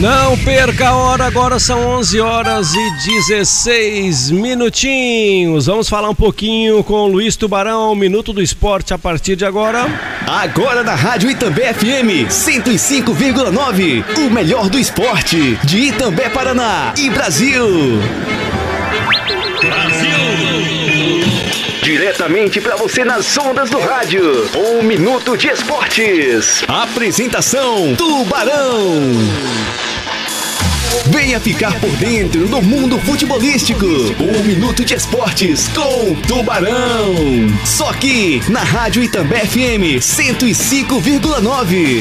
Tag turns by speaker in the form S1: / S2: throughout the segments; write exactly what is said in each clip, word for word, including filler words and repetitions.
S1: Não perca a hora, agora são onze horas e dezesseis minutinhos. Vamos falar um pouquinho com o Luiz Tubarão, Minuto do Esporte a partir de agora.
S2: Agora na Rádio Itambé F M cento e cinco vírgula nove, o melhor do esporte de Itambé, Paraná e Brasil. Brasil! Diretamente para você nas ondas do rádio, um minuto de esportes. Apresentação Tubarão. Venha ficar por dentro do mundo futebolístico. Um minuto de esportes com Tubarão. Só aqui na Rádio Itambé F M cento e cinco vírgula nove.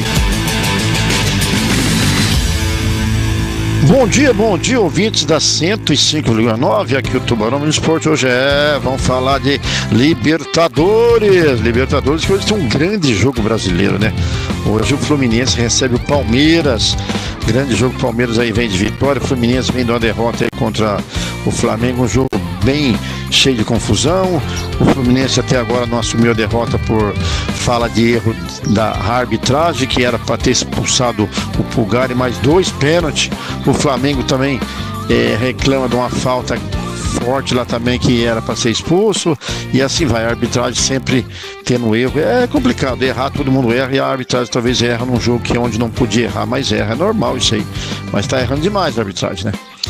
S3: Bom dia, bom dia, ouvintes da cento e cinco vírgula nove, aqui o Tubarão no Esporte. Hoje é, vamos falar de Libertadores. Libertadores, que hoje tem um grande jogo brasileiro, né? Hoje o Fluminense recebe o Palmeiras. Grande jogo, Palmeiras aí vem de vitória, o Fluminense vem de uma derrota aí contra o Flamengo, um jogo bem cheio de confusão. O Fluminense até agora não assumiu a derrota por fala de erro da arbitragem, que era para ter expulsado o Pulgar e mais dois pênaltis. O Flamengo também é, reclama de uma falta forte lá também, que era para ser expulso, e assim vai, a arbitragem sempre tendo erro. É complicado, errar, todo mundo erra, e a arbitragem talvez erra num jogo que é onde não podia errar, mas erra, é normal isso aí, mas tá errando demais a arbitragem, né?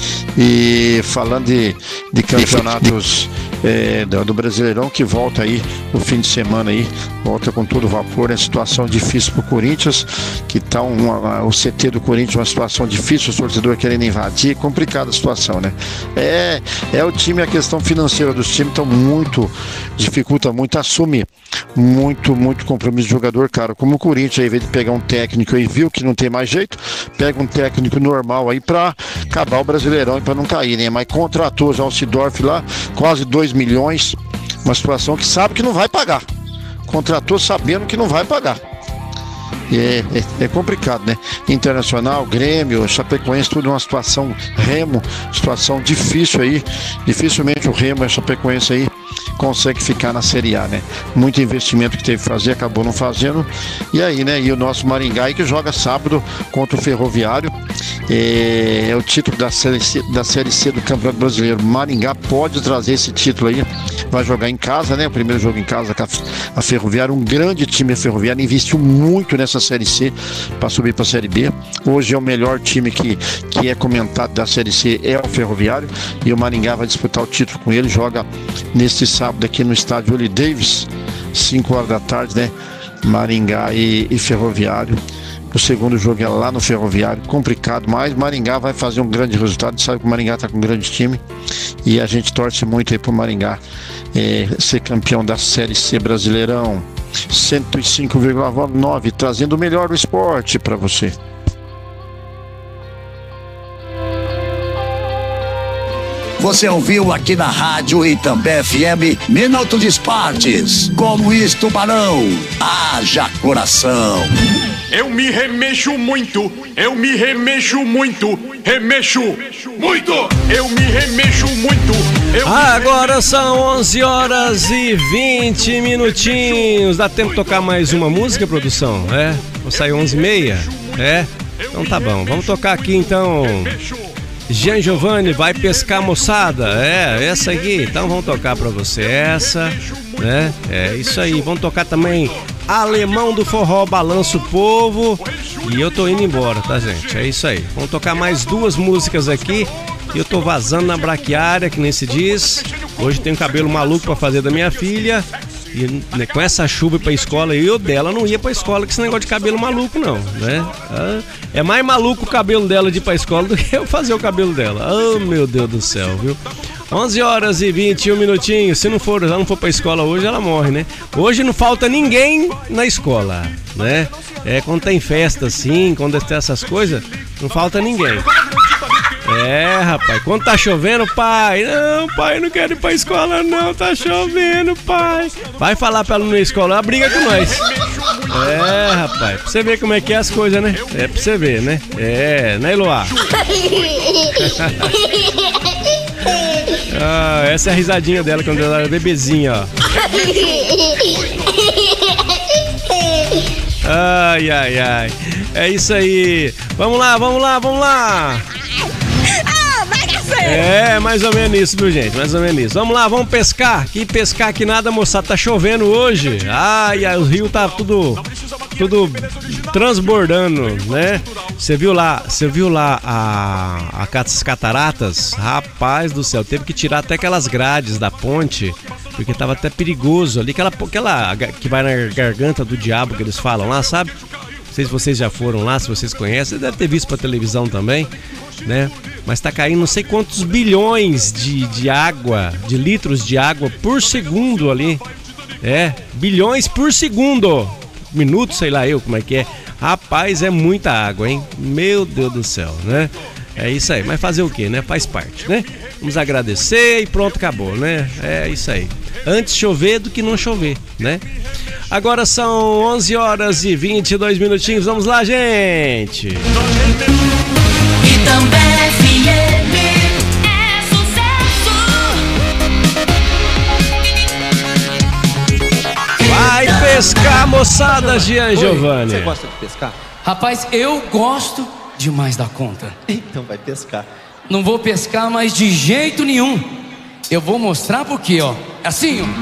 S3: E falando de, de campeonatos é, do, do Brasileirão, que volta aí no fim de semana aí, volta com todo vapor, é situação difícil pro Corinthians, que tá uma, o C T do Corinthians uma situação difícil, os torcedores querendo invadir, complicada a situação, né? É, é o time, a questão financeira dos times estão muito, dificulta muito assumir muito, muito compromisso de jogador, cara, como o Corinthians, aí, ao invés de pegar um técnico e viu que não tem mais jeito, pega um técnico normal aí pra acabar o Brasileirão e pra não cair, né? Mas contratou já o Sidorf lá, quase dois milhões, uma situação que sabe que não vai pagar, contratou sabendo que não vai pagar. É, é, é complicado, né? Internacional, Grêmio, Chapecoense, tudo uma situação, Remo, situação difícil aí. Dificilmente o Remo e a Chapecoense aí consegue ficar na Série A, né? Muito investimento que teve que fazer, acabou não fazendo. E aí, né? E o nosso Maringá aí, que joga sábado contra o Ferroviário. É, é o título da série, C, da série C do Campeonato Brasileiro. Maringá pode trazer esse título aí. Vai jogar em casa, né? O primeiro jogo em casa com a, a Ferroviária. Um grande time, a Ferroviária, investiu muito nessa Série C para subir para a Série B. Hoje é o melhor time que, que é comentado da Série C, é o Ferroviário, e o Maringá vai disputar o título com ele. Joga neste sábado aqui no estádio Willie Davis, cinco horas da tarde, né? Maringá e, e Ferroviário. O segundo jogo é lá no Ferroviário, complicado, mas Maringá vai fazer um grande resultado. Sabe que o Maringá está com um grande time e a gente torce muito aí pro Maringá é, ser campeão da Série C Brasileirão. cento e cinco vírgula nove, trazendo o melhor do esporte para você.
S4: Você ouviu aqui na Rádio Itambé F M, Minuto de Esportes, com Luiz Tubarão. Haja coração.
S5: Eu me remexo muito, eu me remexo muito, remexo muito, eu me remexo muito. Eu
S1: Agora são onze horas e vinte minutinhos. Dá tempo de tocar mais uma música, produção? É? Vou sair onze e meia? É? Então tá bom, vamos tocar aqui então. Jean Giovanni, Vai Pescar Moçada. É, essa aqui. Então vamos tocar pra você essa, né? É isso aí. Vamos tocar também Alemão do Forró, Balança o Povo. E eu tô indo embora, tá, gente? É isso aí. Vamos tocar mais duas músicas aqui. E eu tô vazando na braquiária, que nem se diz. Hoje tem um cabelo maluco pra fazer da minha filha. E né, com essa chuva pra escola, eu dela não ia pra escola com esse negócio de cabelo maluco, não, né? Ah, é mais maluco o cabelo dela de ir pra escola do que eu fazer o cabelo dela. Oh, meu Deus do céu, viu? onze horas e vinte e um minutinhos. Se não for, ela não for pra escola hoje, ela morre, né? Hoje não falta ninguém na escola, né? É, quando tem festa assim, quando tem essas coisas, não falta ninguém. É, rapaz, quando tá chovendo, pai, não, pai, não quero ir pra escola não, tá chovendo, pai. Vai falar pra ela não ir à escola, ela briga com nós. É, rapaz, pra você ver como é que é as coisas, né? É pra você ver, né? É, né, Eloá? Ah, essa é a risadinha dela quando ela era bebezinha, ó. Ai, ai, ai. É isso aí. Vamos lá, vamos lá, vamos lá. É, mais ou menos isso, viu, gente? Mais ou menos isso. Vamos lá, vamos pescar. Que pescar que nada, moçada. Tá chovendo hoje. Ai, ai, o rio tá tudo, tudo transbordando, né? Você viu lá, você viu lá a, a, as cataratas? Rapaz do céu, teve que tirar até aquelas grades da ponte, porque tava até perigoso ali. Aquela, aquela que vai na garganta do diabo que eles falam lá, sabe? Não sei se vocês já foram lá, se vocês conhecem. Deve ter visto pra televisão também, né? Mas tá caindo não sei quantos bilhões de, de água, de litros de água por segundo ali. É, bilhões por segundo. Minuto, sei lá eu como é que é. Rapaz, é muita água, hein? Meu Deus do céu, né? É isso aí, mas fazer o quê, né? Faz parte, né? Vamos agradecer e pronto, acabou, né? É isso aí. Antes chover do que não chover, né? Agora são onze horas e vinte e dois minutinhos. Vamos lá, gente!
S6: E também F M é sucesso.
S1: Vai pescar, moçada, Gian Giovanni.
S7: Você gosta de pescar?
S8: Rapaz, eu gosto demais da conta.
S7: Então vai pescar.
S8: Não vou pescar mais de jeito nenhum. Eu vou mostrar porque, ó. Assim, ó.